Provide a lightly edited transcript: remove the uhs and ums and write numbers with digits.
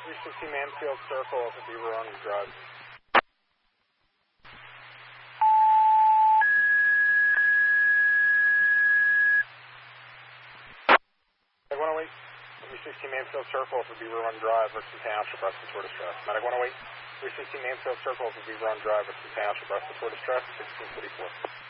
360 Mansfield Circle over Beaver Run Drive. Medic 108, 360 Mansfield Circle over Beaver Run Drive, Richmond Township, respiratory distress. Medic 108, 360 Mansfield Circle over Beaver Run Drive, Richmond Township, respiratory distress, 1644.